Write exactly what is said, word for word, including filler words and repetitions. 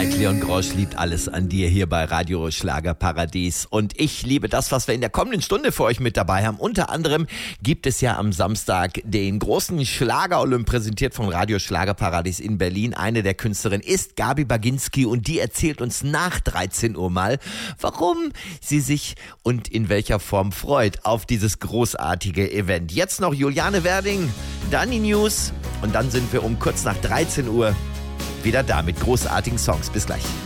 Mike Leon Grosch liebt alles an dir hier bei Radio Schlagerparadies. Und ich liebe das, was wir in der kommenden Stunde für euch mit dabei haben. Unter anderem gibt es ja am Samstag den großen Schlager-Olymp, präsentiert von Radio Schlagerparadies in Berlin. Eine der Künstlerinnen ist Gabi Baginski und die erzählt uns nach dreizehn Uhr mal, warum sie sich und in welcher Form freut auf dieses großartige Event. Jetzt noch Juliane Werding, dann die News und dann sind wir um kurz nach dreizehn Uhr wieder da mit großartigen Songs. Bis gleich.